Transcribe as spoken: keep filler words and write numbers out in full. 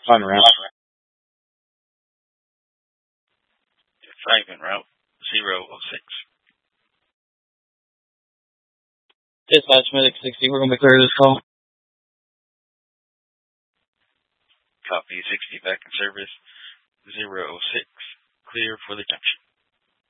On route. Fragment route zero oh six. Dispatch medic sixty, we're going to be clear this call. Copy sixty back in service zero oh six. Clear for the junction.